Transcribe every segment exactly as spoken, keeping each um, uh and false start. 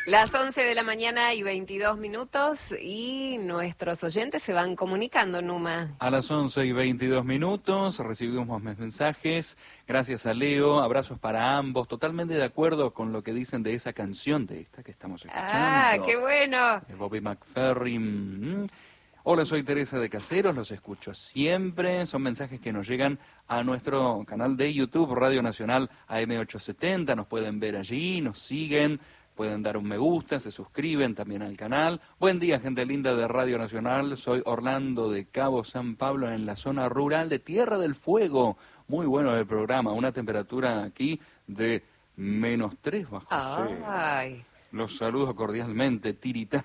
Las once de la mañana y veintidós minutos y nuestros oyentes se van comunicando, Numa. A las once y veintidós minutos recibimos mensajes, gracias a Leo, abrazos para ambos, totalmente de acuerdo con lo que dicen de esa canción, de esta que estamos escuchando. ¡Ah, qué bueno! De Bobby McFerrin. Hola, soy Teresa de Caseros, los escucho siempre, son mensajes que nos llegan a nuestro canal de YouTube, Radio Nacional A M ochocientos setenta, nos pueden ver allí, nos siguen. Pueden dar un me gusta, se suscriben también al canal. Buen día, gente linda de Radio Nacional. Soy Orlando de Cabo San Pablo, en la zona rural de Tierra del Fuego. Muy bueno el programa. Una temperatura aquí de menos tres bajo cero. Ay. Los saludo cordialmente, Tirita.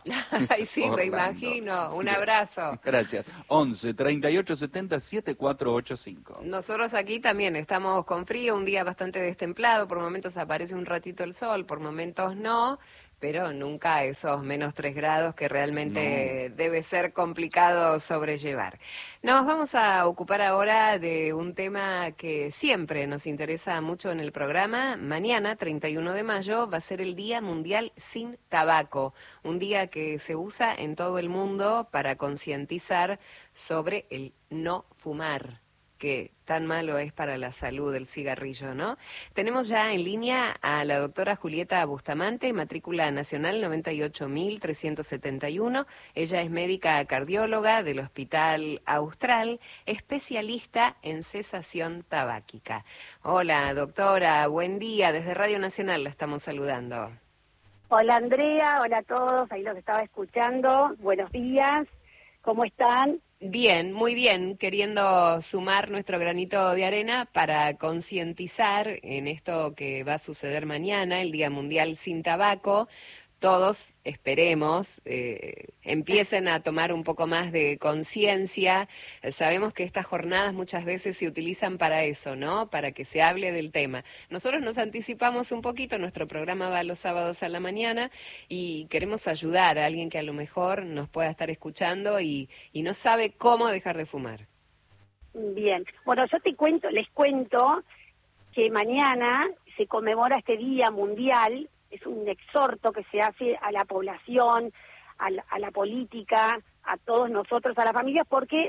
Ay, sí, me imagino. Un abrazo. Gracias. once, treinta y ocho, setenta, setenta y cuatro ochenta y cinco. Nosotros aquí también estamos con frío, un día bastante destemplado, por momentos aparece un ratito el sol, por momentos no, pero nunca esos menos tres grados que realmente no. Debe ser complicado sobrellevar. Nos vamos a ocupar ahora de un tema que siempre nos interesa mucho en el programa. Mañana, treinta y uno de mayo, va a ser el Día Mundial Sin Tabaco, un día que se usa en todo el mundo para concientizar sobre el no fumar, que tan malo es para la salud el cigarrillo, ¿no? Tenemos ya en línea a la doctora Julieta Bustamante, matrícula nacional noventa y ocho mil trescientos setenta y uno. Ella es médica cardióloga del Hospital Austral, especialista en cesación tabáquica. Hola, doctora, buen día. Desde Radio Nacional la estamos saludando. Hola, Andrea. Hola a todos. Ahí los estaba escuchando. Buenos días. ¿Cómo están? Bien, muy bien, queriendo sumar nuestro granito de arena para concientizar en esto que va a suceder mañana, el Día Mundial Sin Tabaco. Todos, esperemos, eh, empiecen a tomar un poco más de conciencia. Sabemos que estas jornadas muchas veces se utilizan para eso, ¿no? Para que se hable del tema. Nosotros nos anticipamos un poquito, nuestro programa va los sábados a la mañana y queremos ayudar a alguien que a lo mejor nos pueda estar escuchando y, y no sabe cómo dejar de fumar. Bien, bueno, yo te cuento, les cuento que mañana se conmemora este Día Mundial. Es un exhorto que se hace a la población, a la, a la política, a todos nosotros, a las familias, porque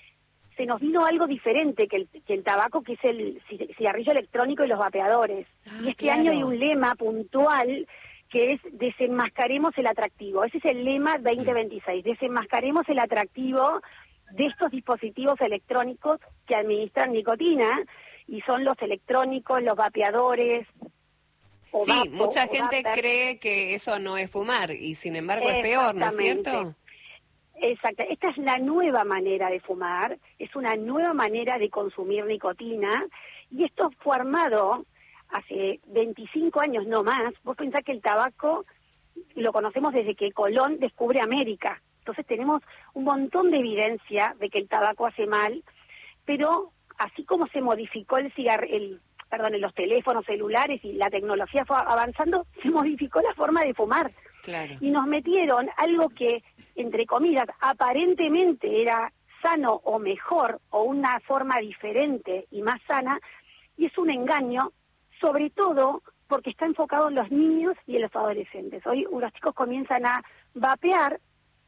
se nos vino algo diferente que el, que el tabaco, que es el cigarrillo electrónico y los vapeadores. Ah, y este claro. año hay un lema puntual que es desenmascaremos el atractivo. Ese es el lema veinte veintiséis, desenmascaremos el atractivo de estos dispositivos electrónicos que administran nicotina, y son los electrónicos, los vapeadores. Sí, vapo, mucha gente vapor. cree que eso no es fumar y sin embargo es peor, ¿no es cierto? Exacto. Esta es la nueva manera de fumar, es una nueva manera de consumir nicotina, y esto fue armado hace veinticinco años, no más. Vos pensás que el tabaco lo conocemos desde que Colón descubre América, entonces tenemos un montón de evidencia de que el tabaco hace mal, pero así como se modificó el cigarrillo, el perdón, en los teléfonos celulares y la tecnología fue avanzando, se modificó la forma de fumar. Claro. Y nos metieron algo que, entre comillas, aparentemente era sano o mejor, o una forma diferente y más sana, y es un engaño, sobre todo porque está enfocado en los niños y en los adolescentes. Hoy los chicos comienzan a vapear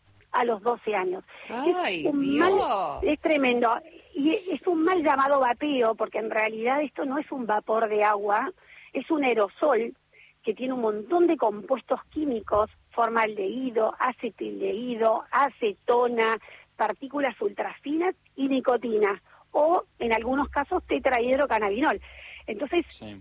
a los doce años. Ay, es, un Dios. Mal, es tremendo. Y es un mal llamado vapeo, porque en realidad esto no es un vapor de agua, es un aerosol que tiene un montón de compuestos químicos, formaldehído, acetaldehído, acetona, partículas ultrafinas y nicotina, o en algunos casos tetrahidrocannabinol. Entonces, sí.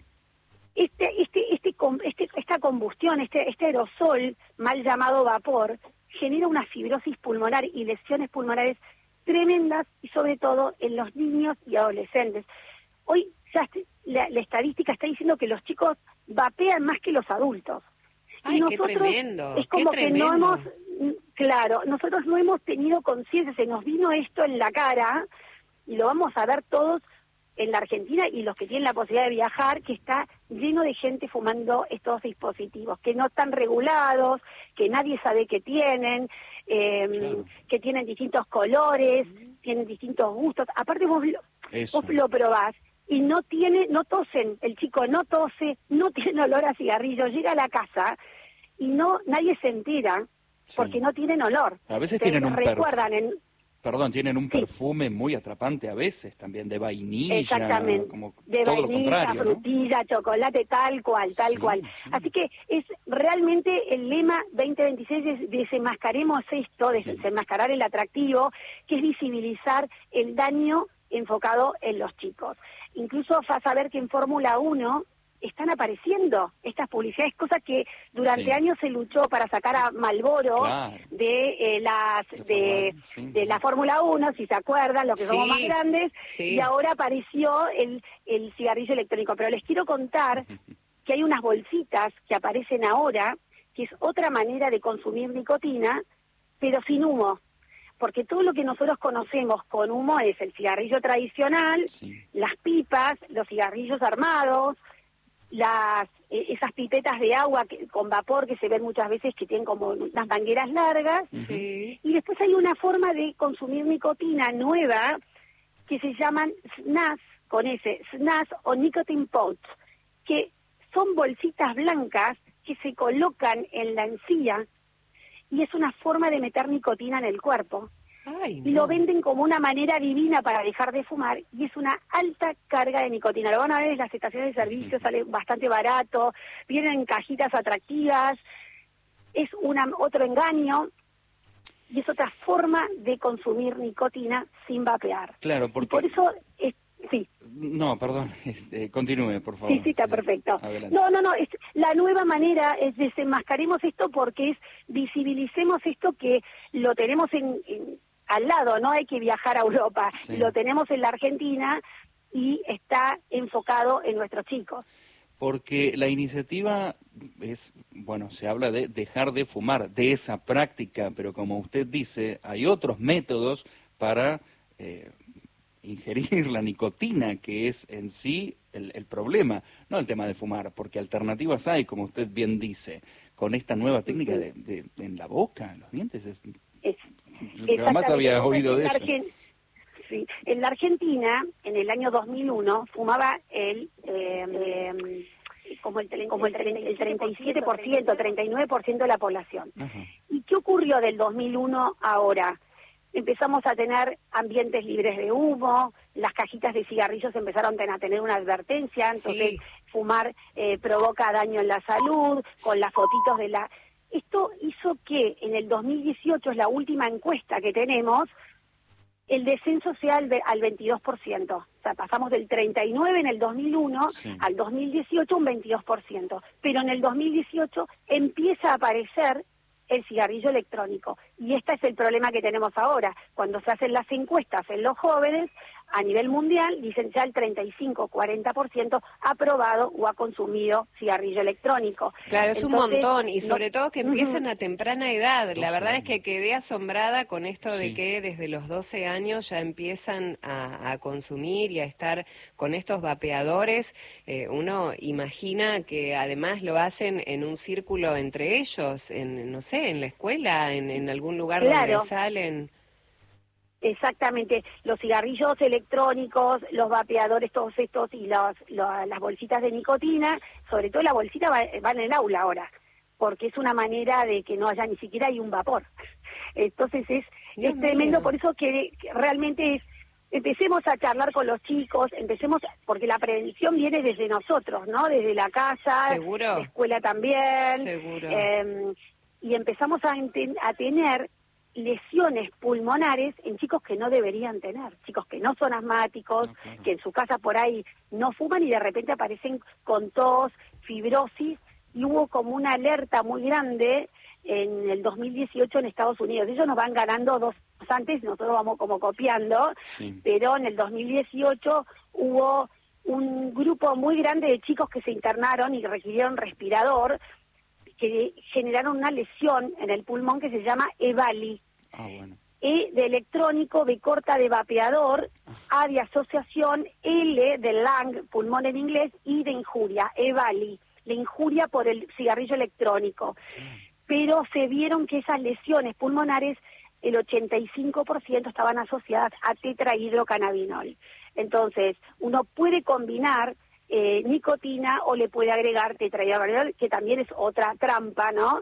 este, este, este, este, esta combustión, este, este aerosol, mal llamado vapor, genera una fibrosis pulmonar y lesiones pulmonares tremendas, y sobre todo en los niños y adolescentes. Hoy ya la, la estadística está diciendo que los chicos vapean más que los adultos. Ay, y nosotros, qué tremendo, es como qué que tremendo. no hemos, claro, nosotros no hemos tenido conciencia, se nos vino esto en la cara, y lo vamos a ver todos en la Argentina, y los que tienen la posibilidad de viajar, que está lleno de gente fumando estos dispositivos, que no están regulados, que nadie sabe que tienen, eh, claro. que tienen distintos colores, mm. tienen distintos gustos. Aparte vos lo, vos lo probás y no tiene, no tosen, el chico no tose, no tiene olor a cigarrillo, llega a la casa y no nadie se entera porque Sí. no tienen olor. A veces Te tienen un recuerdan en Perdón, tienen un sí, perfume muy atrapante a veces, también de vainilla, exactamente, como de todo lo vainilla, contrario, ¿no? frutilla, chocolate, tal cual, tal cual. Sí, sí. Así que es realmente el lema veinte veintiséis es desenmascaremos esto, Sí. desenmascarar el atractivo, que es visibilizar el daño enfocado en los chicos. Incluso vas a ver que en Fórmula uno están apareciendo estas publicidades, cosas que durante Sí. años se luchó para sacar a Malboro Claro. de eh, las De de, Fórmula- sí, de sí. la Fórmula uno, si se acuerdan, los que somos más Sí, grandes, sí. y ahora apareció el, el cigarrillo electrónico. Pero les quiero contar que hay unas bolsitas que aparecen ahora, que es otra manera de consumir nicotina, pero sin humo. Porque todo lo que nosotros conocemos con humo es el cigarrillo tradicional, Sí. las pipas, los cigarrillos armados, las eh, esas pipetas de agua que, con vapor que se ven muchas veces que tienen como unas mangueras largas. Sí. Y después hay una forma de consumir nicotina nueva que se llaman S N A S, con S, S N A S o Nicotine Pouch, que son bolsitas blancas que se colocan en la encía y es una forma de meter nicotina en el cuerpo. Ay, Y no. lo venden como una manera divina para dejar de fumar y es una alta carga de nicotina. Lo van a ver en las estaciones de servicio, sale bastante barato, vienen en cajitas atractivas, es una, otro engaño y es otra forma de consumir nicotina sin vapear. Claro, Y porque... por eso, es, sí, No, perdón, este, continúe, por favor. sí, sí, está perfecto. Adelante. No, no, no, es, la nueva manera es desenmascaremos esto porque es visibilicemos esto que lo tenemos en, en- al lado, no hay que viajar a Europa, Sí. lo tenemos en la Argentina y está enfocado en nuestros chicos. Porque la iniciativa es, bueno, se habla de dejar de fumar, de esa práctica, pero como usted dice, hay otros métodos para eh, ingerir la nicotina, que es en sí el, el problema, no el tema de fumar, porque alternativas hay, como usted bien dice, con esta nueva técnica Ujú. de, de- en la boca, en los dientes. Es- Es, yo jamás había exactamente. oído En de la eso. Argen- sí. En la Argentina, en el año dos mil uno, fumaba el... eh, eh, como el, tre- como el, tre- el treinta y siete por ciento, treinta y nueve por ciento de la población. Ajá. ¿Y qué ocurrió del dos mil uno a ahora? Empezamos a tener ambientes libres de humo, las cajitas de cigarrillos empezaron a tener una advertencia, entonces Sí. fumar eh, provoca daño en la salud, con las fotitos de la... Esto hizo que en el dos mil dieciocho, es la última encuesta que tenemos, el descenso sea al, ve- al veintidós por ciento. O sea, pasamos del treinta y nueve en el dos mil uno Sí. al dos mil dieciocho un veintidós por ciento. Pero en el dos mil dieciocho empieza a aparecer el cigarrillo electrónico. Y este es el problema que tenemos ahora. Cuando se hacen las encuestas en los jóvenes, a nivel mundial, dicen ya el treinta y cinco, cuarenta por ciento ha probado o ha consumido cigarrillo electrónico. Claro, es un Entonces, montón y no- sobre todo que empiezan Ujú. a temprana edad. La doce verdad es años. que quedé asombrada con esto de Sí. que desde los doce años ya empiezan a, a consumir y a estar con estos vapeadores. Eh, uno imagina que además lo hacen en un círculo entre ellos, en no sé, en la escuela, en, en algún lugar Claro. donde salen. Exactamente, los cigarrillos electrónicos, los vapeadores, todos estos y los, lo- las bolsitas de nicotina, sobre todo la bolsita va, va en el aula ahora, porque es una manera de que no haya ni siquiera hay un vapor. Entonces es, Dios es tremendo, mío. por eso que, que realmente es, empecemos a charlar con los chicos, empecemos, porque la prevención viene desde nosotros, ¿no? Desde la casa, ¿Seguro? la escuela también. Seguro. eh, y empezamos a, enten- a tener lesiones pulmonares en chicos que no deberían tener, chicos que no son asmáticos, No, claro. que en su casa por ahí no fuman y de repente aparecen con tos, fibrosis, y hubo como una alerta muy grande en el dos mil dieciocho en Estados Unidos. Ellos nos van ganando dos años antes, nosotros vamos como copiando, Sí. pero en el dos mil dieciocho hubo un grupo muy grande de chicos que se internaron y requirieron respirador, que generaron una lesión en el pulmón que se llama EVALI. Ah, bueno. E de electrónico, B corta de vapeador, A de asociación, L de lung, pulmón en inglés, y de injuria, EVALI, la injuria por el cigarrillo electrónico. Pero se vieron que esas lesiones pulmonares, el ochenta y cinco por ciento estaban asociadas a tetrahidrocannabinol. Entonces, uno puede combinar eh, nicotina o le puede agregar tetrahidrocanabinol, que también es otra trampa, ¿no?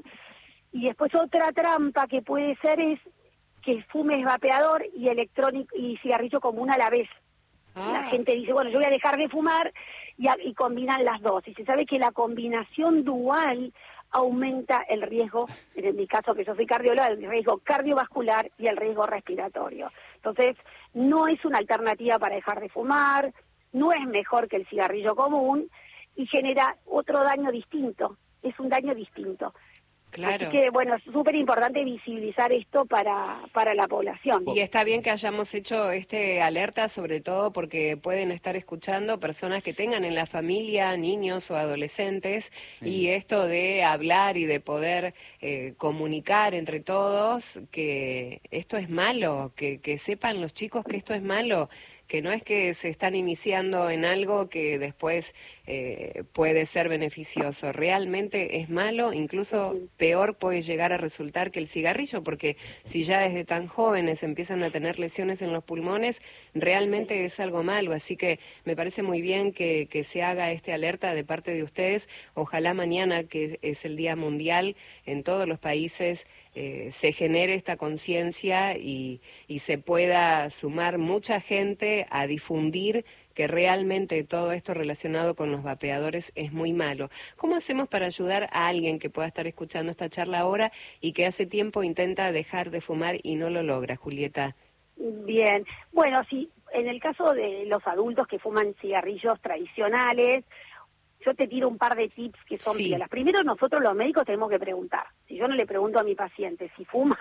Y después otra trampa que puede ser es que fumes vapeador y electrónico y cigarrillo común a la vez. Ah. La gente dice, bueno, yo voy a dejar de fumar y, a, y combinan las dos. Y se sabe que la combinación dual aumenta el riesgo, en mi caso que yo soy cardióloga, el riesgo cardiovascular y el riesgo respiratorio. Entonces, no es una alternativa para dejar de fumar, no es mejor que el cigarrillo común y genera otro daño distinto, es un daño distinto. Claro. Así que, bueno, es súper importante visibilizar esto para, para la población. Y está bien que hayamos hecho este alerta, sobre todo porque pueden estar escuchando personas que tengan en la familia niños o adolescentes, sí. Y esto de hablar y de poder eh, comunicar entre todos que esto es malo, que, que sepan los chicos que esto es malo, que no es que se están iniciando en algo que después eh, puede ser beneficioso. Realmente es malo, incluso peor puede llegar a resultar que el cigarrillo, porque si ya desde tan jóvenes empiezan a tener lesiones en los pulmones, realmente es algo malo. Así que me parece muy bien que, que se haga este alerta de parte de ustedes. Ojalá mañana, que es el Día Mundial, en todos los países eh, se genere esta conciencia y, y se pueda sumar mucha gente a difundir que realmente todo esto relacionado con los vapeadores es muy malo. ¿Cómo hacemos para ayudar a alguien que pueda estar escuchando esta charla ahora y que hace tiempo intenta dejar de fumar y no lo logra, Julieta? Bien, bueno, sí, en el caso de los adultos que fuman cigarrillos tradicionales, yo te tiro un par de tips que son sí. piolas. Primero, nosotros los médicos tenemos que preguntar. Si yo no le pregunto a mi paciente si fuma,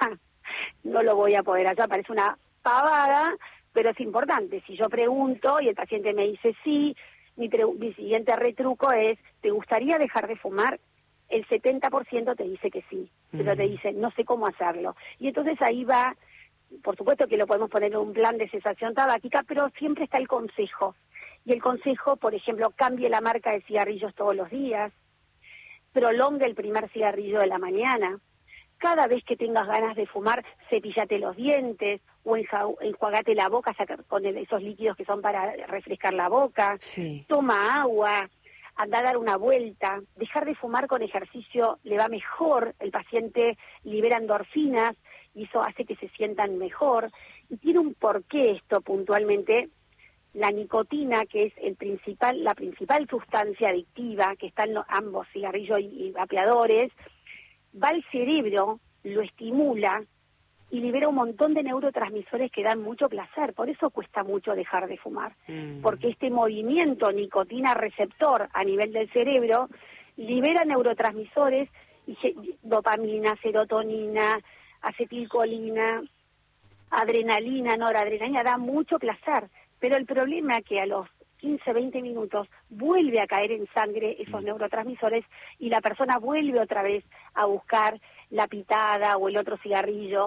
no lo voy a poder hacer. Parece una pavada, pero es importante. Si yo pregunto y el paciente me dice sí, mi, mi siguiente retruco es, ¿te gustaría dejar de fumar? El setenta por ciento te dice que sí, mm. pero te dice, no sé cómo hacerlo. Y entonces ahí va, por supuesto que lo podemos poner en un plan de cesación tabáquica, pero siempre está el consejo. Y el consejo, por ejemplo, cambie la marca de cigarrillos todos los días, prolongue el primer cigarrillo de la mañana, cada vez que tengas ganas de fumar, cepillate los dientes o enjuagate la boca con esos líquidos que son para refrescar la boca, sí. Toma agua, anda a dar una vuelta, dejar de fumar con ejercicio le va mejor, el paciente libera endorfinas y eso hace que se sientan mejor. Y tiene un porqué esto puntualmente. La nicotina, que es el principal, la principal sustancia adictiva que está en los, ambos cigarrillos y, y vapeadores, va al cerebro, lo estimula y libera un montón de neurotransmisores que dan mucho placer. Por eso cuesta mucho dejar de fumar, mm. porque este movimiento nicotina-receptor a nivel del cerebro libera neurotransmisores, y dopamina, serotonina, acetilcolina, adrenalina, noradrenalina, da mucho placer. Pero el problema es que a los quince, veinte minutos vuelve a caer en sangre esos neurotransmisores y la persona vuelve otra vez a buscar la pitada o el otro cigarrillo.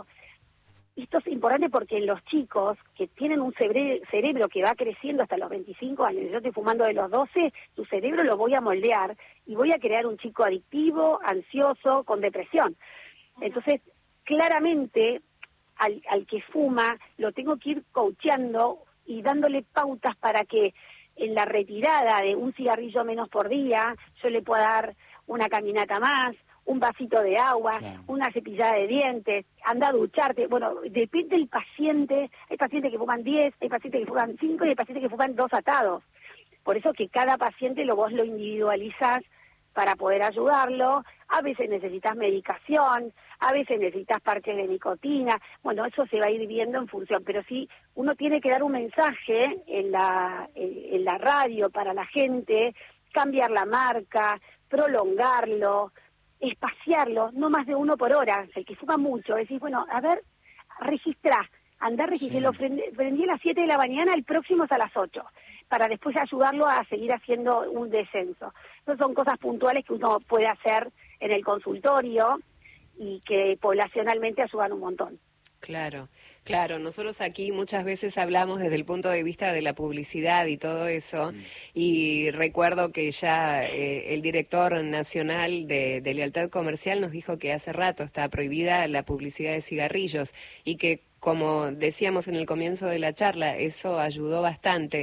Esto es importante porque en los chicos que tienen un cebre- cerebro que va creciendo hasta los veinticinco años, yo estoy fumando de los doce, tu cerebro lo voy a moldear y voy a crear un chico adictivo, ansioso, con depresión. Entonces, claramente, al, al que fuma, lo tengo que ir coacheando y dándole pautas para que en la retirada de un cigarrillo menos por día, yo le pueda dar una caminata más, un vasito de agua, claro. una cepillada de dientes, anda a ducharte. Bueno, depende del paciente. Hay pacientes que fuman diez, hay pacientes que fuman cinco y hay pacientes que fuman dos atados. Por eso que cada paciente lo vos lo individualizás para poder ayudarlo. A veces necesitas medicación, a veces necesitas parches de nicotina. Bueno, eso se va a ir viendo en función, pero sí uno tiene que dar un mensaje en la, en la radio para la gente, cambiar la marca, prolongarlo, espaciarlo, no más de uno por hora. El que fuma mucho, decís, bueno, a ver, registrá, andá a registrarlo, sí. prendí a las siete de la mañana, el próximo es a las ocho, para después ayudarlo a seguir haciendo un descenso. Esas son cosas puntuales que uno puede hacer en el consultorio y que poblacionalmente ayudan un montón. Claro, claro. Nosotros aquí muchas veces hablamos desde el punto de vista de la publicidad y todo eso, mm. y recuerdo que ya eh, el director nacional de, de Lealtad Comercial nos dijo que hace rato está prohibida la publicidad de cigarrillos y que, como decíamos en el comienzo de la charla, eso ayudó bastante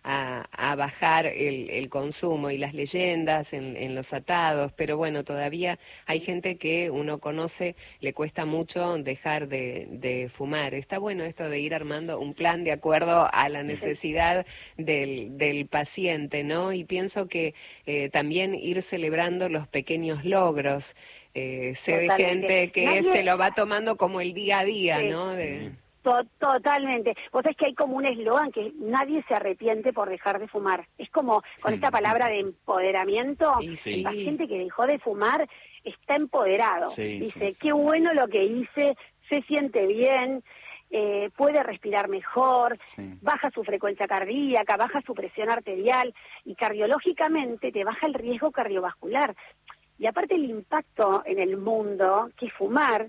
a, a bajar el, el consumo y las leyendas en, en los atados, pero bueno, todavía hay gente que uno conoce, le cuesta mucho dejar de, de fumar. Está bueno esto de ir armando un plan de acuerdo a la necesidad del, del paciente, ¿no? Y pienso que eh, también ir celebrando los pequeños logros. Eh, sé de gente que Nadie... se lo va tomando como el día a día, sí, ¿no? De... Sí. To Totalmente. Vos sabés que hay como un eslogan que nadie se arrepiente por dejar de fumar. Es como con esta palabra de empoderamiento. Y sí. El paciente que dejó de fumar está empoderado. Sí, Dice, sí, sí. qué bueno lo que hice, se siente bien, eh, puede respirar mejor, Sí. baja su frecuencia cardíaca, baja su presión arterial y cardiológicamente te baja el riesgo cardiovascular. Y aparte el impacto en el mundo, que fumar,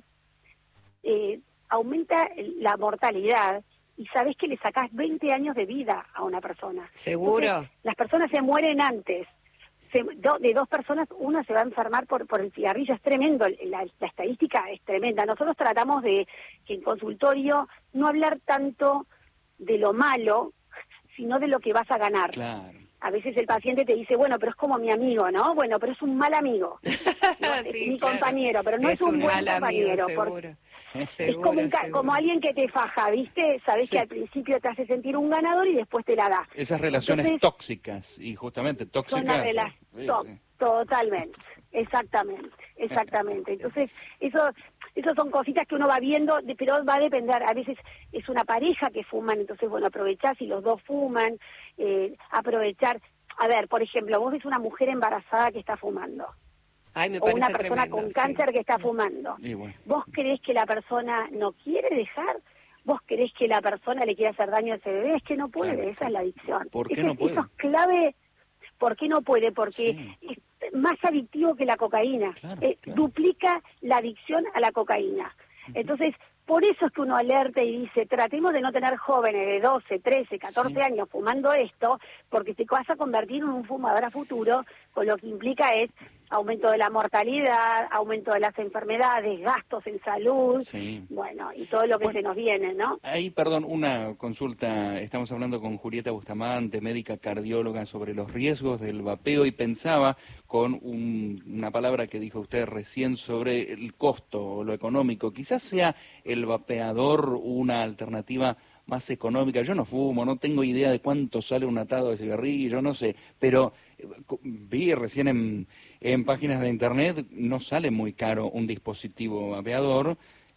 eh, aumenta la mortalidad y sabés que le sacás veinte años de vida a una persona. ¿Seguro? Entonces, las personas se mueren antes. Se, do, de dos personas, una se va a enfermar por, por el cigarrillo. Es tremendo, la, la estadística es tremenda. Nosotros tratamos de que en consultorio no hablar tanto de lo malo, sino de lo que vas a ganar. Claro. A veces el paciente te dice, bueno, pero es como mi amigo, ¿no? Bueno, pero es un mal amigo. ¿no? Es Sí, mi claro. compañero, pero no es, Es un, un buen mal compañero. amigo, Porque seguro. es Seguro, como, un ca seguro. como alguien que te faja, ¿viste? Sabés Sí. que al principio te hace sentir un ganador y después te la da. Esas relaciones Entonces, tóxicas, y justamente son tóxicas. las relaciones. Sí, To sí. Totalmente, exactamente, exactamente. Entonces, eso, eso son cositas que uno va viendo, de, pero va a depender. A veces es una pareja que fuman, entonces, bueno, aprovechás y los dos fuman, eh, aprovechar. A ver, por ejemplo, vos ves una mujer embarazada que está fumando. Ay, me O una parece persona tremendo, con sí. cáncer que está fumando. Y bueno. ¿Vos creés que la persona no quiere dejar? ¿Vos querés que la persona le quiera hacer daño a ese bebé? Es que no puede, Claro, esa claro. es la adicción. ¿Por qué eso, no puede? Eso es clave. ¿Por qué no puede? Porque Sí. es más adictivo que la cocaína. Claro, Eh, claro. Duplica la adicción a la cocaína. Entonces, por eso es que uno alerta y dice, tratemos de no tener jóvenes de doce, trece, catorce Sí. años fumando esto, porque te vas a convertir en un fumador a futuro, con lo que implica es aumento de la mortalidad, aumento de las enfermedades, gastos en salud, Sí. bueno, y todo lo que Bueno, se nos viene, ¿no? Ahí, perdón, una consulta. Estamos hablando con Julieta Bustamante, médica cardióloga, sobre los riesgos del vapeo y pensaba con un- una palabra que dijo usted recién sobre el costo o lo económico. Quizás sea el vapeador una alternativa más económica. Yo no fumo, no tengo idea de cuánto sale un atado de cigarrillo, no sé, pero eh, co- vi recién en, en páginas de internet, no sale muy caro un dispositivo vapeador.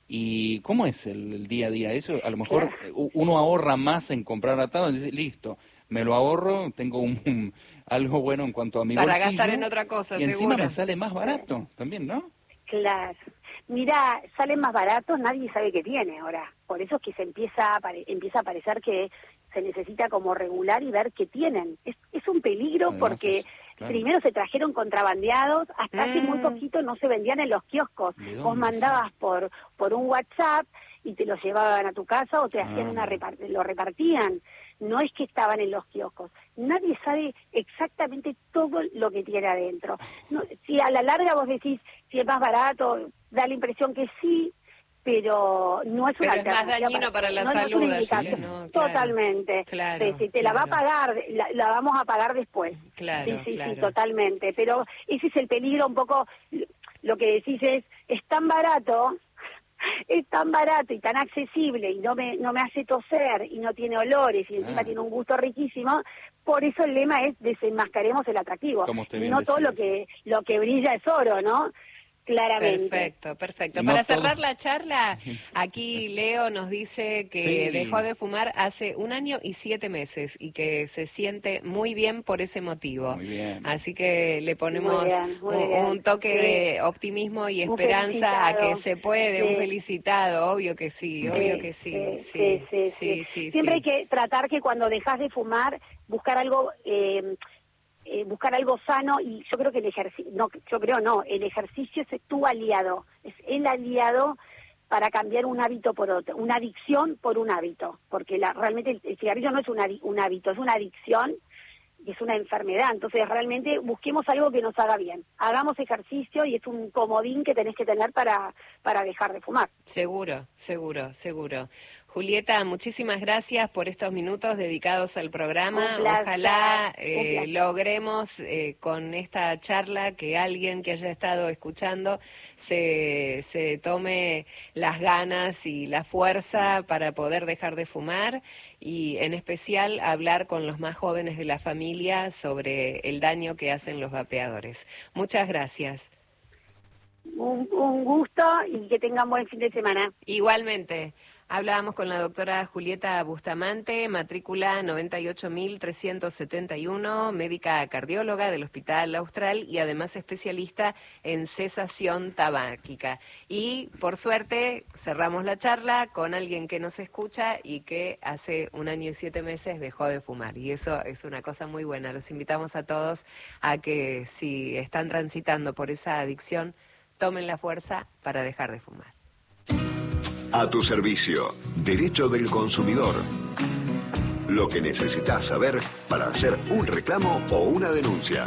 ¿Y cómo es el, el día a día? Eso, a lo mejor Claro. eh, u- uno ahorra más en comprar atado y dice, listo, me lo ahorro, tengo un, un- algo bueno en cuanto a mi Para bolsillo. gastar en otra cosa, y encima seguro. me sale más barato también, ¿no? Claro. Mira, salen más baratos, nadie sabe qué tiene ahora. Por eso es que se empieza a, pare- empieza a parecer que se necesita como regular y ver qué tienen. Es, es un peligro Además porque es- claro. primero se trajeron contrabandeados, hasta hace muy Mm. poquito no se vendían en los kioscos. ¿De Vos dónde mandabas por por un WhatsApp y te los llevaban a tu casa o te hacían Ah, una mira. repar- lo repartían. No es que estaban en los kioscos. Nadie sabe exactamente todo lo que tiene adentro. No, si a la larga vos decís si es más barato, da la impresión que sí, pero no es una Pero es más alternativa dañino para la no, no es salud, una así, indicación. ¿no? Claro. Totalmente. Claro, Sí, sí, te la va a claro. pagar, la, la vamos a pagar después. Claro, sí, sí, claro. sí, totalmente. Pero ese es el peligro un poco, lo que decís es, es tan barato, es tan barato y tan accesible y no me no me hace toser y no tiene olores y encima Claro. tiene un gusto riquísimo. Por eso el lema es desenmascaremos el atractivo. Como usted Y bien no todo decía, lo que lo que brilla es oro, ¿no? Claramente. Perfecto, perfecto. Y no Para todo- cerrar la charla, aquí Leo nos dice que Sí. dejó de fumar hace un año y siete meses y que se siente muy bien por ese motivo. Muy bien. Así que le ponemos Muy bien, muy un, bien. un toque Sí. de optimismo y Un esperanza a que felicitado. se puede, un Sí. felicitado, obvio que sí, obvio que sí, sí, sí, sí, sí, sí, Siempre sí. hay que tratar que cuando dejas de fumar, buscar algo, eh, eh, buscar algo sano y yo creo que el ejercicio, no, yo creo no, el ejercicio es tu aliado, es el aliado para cambiar un hábito por otro, una adicción por un hábito, porque la, realmente el, el cigarrillo no es un, adi- un hábito, es una adicción y es una enfermedad, entonces realmente busquemos algo que nos haga bien, hagamos ejercicio y es un comodín que tenés que tener para, para dejar de fumar. Seguro, seguro, seguro. Julieta, muchísimas gracias por estos minutos dedicados al programa. Un placer. Ojalá eh, Un placer. logremos eh, con esta charla que alguien que haya estado escuchando se, se tome las ganas y la fuerza para poder dejar de fumar y en especial hablar con los más jóvenes de la familia sobre el daño que hacen los vapeadores. Muchas gracias. Un, un gusto y que tengan buen fin de semana. Igualmente. Hablábamos con la doctora Julieta Bustamante, matrícula noventa y ocho mil trescientos setenta y uno, médica cardióloga del Hospital Austral y además especialista en cesación tabáquica. Y por suerte cerramos la charla con alguien que nos escucha y que hace un año y siete meses dejó de fumar. Y eso es una cosa muy buena. Los invitamos a todos a que si están transitando por esa adicción, tomen la fuerza para dejar de fumar. A tu servicio, Derecho del Consumidor. Lo que necesitas saber para hacer un reclamo o una denuncia.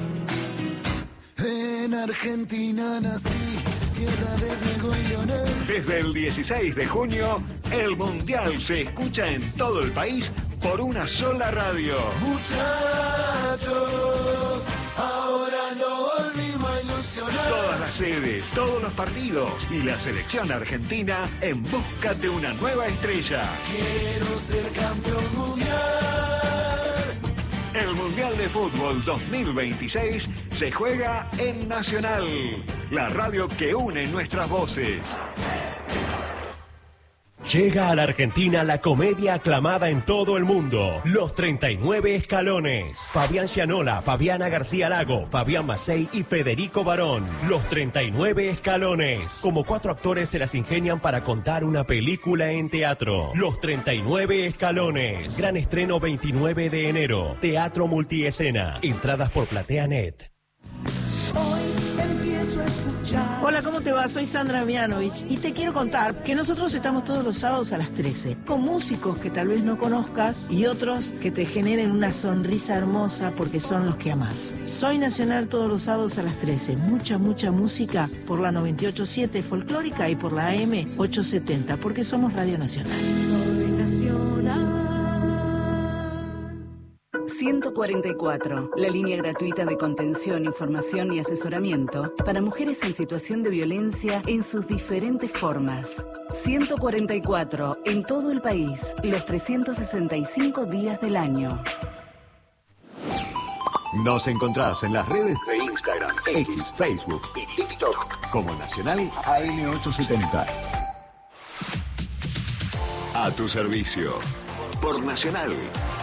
En Argentina nací, tierra de Diego y Leonel. Desde el dieciséis de junio, el Mundial se escucha en todo el país por una sola radio. Muchachos, ahora no volvimos a ilusionar. Todas las sedes, todos los partidos y la selección argentina en busca de una nueva estrella. Quiero ser campeón mundial. El Mundial de Fútbol dos mil veintiséis se juega en Nacional, la radio que une nuestras voces. Llega a la Argentina la comedia aclamada en todo el mundo, Los treinta y nueve Escalones. Fabián Gianola, Fabiana García Lago, Fabián Macei y Federico Barón. Los treinta y nueve Escalones. Como cuatro actores se las ingenian para contar una película en teatro. Los treinta y nueve Escalones. Gran estreno veintinueve de enero. Teatro multiescena. Entradas por PlateaNet. Hola, ¿cómo te va? Soy Sandra Mianovich y te quiero contar que nosotros estamos todos los sábados a las trece con músicos que tal vez no conozcas y otros que te generen una sonrisa hermosa porque son los que amás. Soy Nacional todos los sábados a las trece. Mucha, mucha música por la noventa y ocho punto siete folclórica y por la A M ochocientos setenta porque somos Radio Nacional. Soy Nacional. ciento cuarenta y cuatro, la línea gratuita de contención, información y asesoramiento para mujeres en situación de violencia en sus diferentes formas. ciento cuarenta y cuatro, en todo el país, los trescientos sesenta y cinco días del año. Nos encontrás en las redes de Instagram, X, Facebook y TikTok como Nacional A M ochocientos setenta. A tu servicio, por Nacional.